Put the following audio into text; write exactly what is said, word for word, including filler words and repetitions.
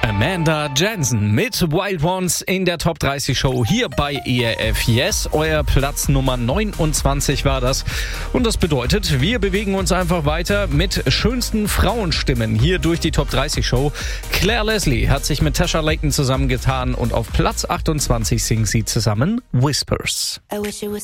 Amanda Jensen mit Wild Ones in der Top dreißig Show hier bei E R F Yes. Euer Platz Nummer neunundzwanzig war das. Und das bedeutet, wir bewegen uns einfach weiter mit schönsten Frauenstimmen hier durch die Top dreißig Show. Claire Leslie hat sich mit Tasha Layton zusammengetan und auf Platz achtundzwanzig singt sie zusammen Whispers. I wish it was